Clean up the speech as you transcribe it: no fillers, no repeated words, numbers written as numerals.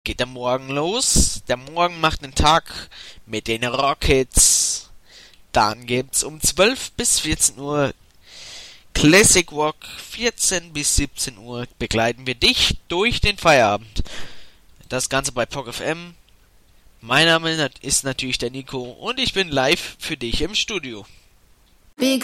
geht der Morgen los. Der Morgen macht den Tag mit den Rockets. Dann gibt's um 12 bis 14 Uhr Classic Rock. 14 bis 17 Uhr begleiten wir dich durch den Feierabend. Das Ganze bei POC FM. Mein Name ist natürlich der Nico und ich bin live für dich im Studio.